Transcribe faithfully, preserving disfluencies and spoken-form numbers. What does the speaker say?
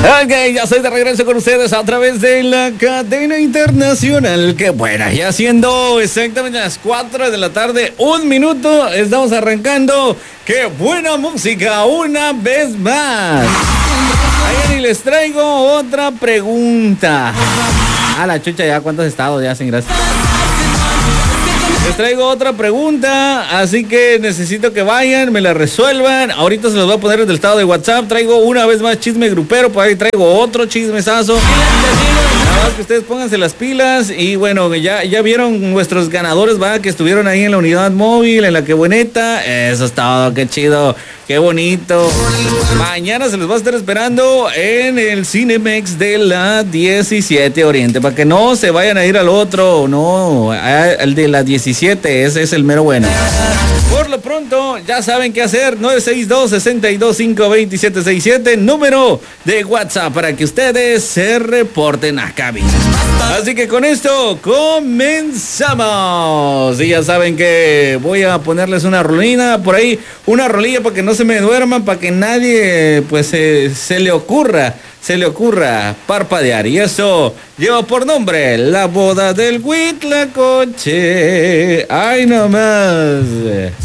Ok, ya estoy de regreso con ustedes a través de la cadena internacional. Qué buena, ya siendo exactamente las cuatro de la tarde, un minuto, estamos arrancando. Qué buena música, una vez más. Ahí les traigo otra pregunta. Ah, la chucha, ya cuántos estados ya sin gracias. Les traigo otra pregunta, así que necesito que vayan, me la resuelvan. Ahorita se los voy a poner desde el estado de WhatsApp. Traigo una vez más chisme grupero, por ahí traigo otro chismesazo. Nada más que ustedes pónganse las pilas. Y bueno, ya, ya vieron nuestros ganadores, va, que estuvieron ahí en la unidad móvil, en la que bueneta. Eso es todo, qué chido, qué bonito. Mañana se les va a estar esperando en el Cinemex de la diecisiete Oriente, para que no se vayan a ir al otro, no, al de la diecisiete. Ese es el mero bueno. Por lo pronto, ya saben qué hacer. nueve seis dos, seis dos cinco, dos siete seis siete, número de WhatsApp para que ustedes se reporten a cabina. Así que con esto comenzamos. Y ya saben que voy a ponerles una rolina por ahí, una rolilla para que no se me duerman, para que nadie pues se, se le ocurra se le ocurra parpadear. Y eso lleva por nombre La Boda del Huitlacoche. ¡Ay, no más!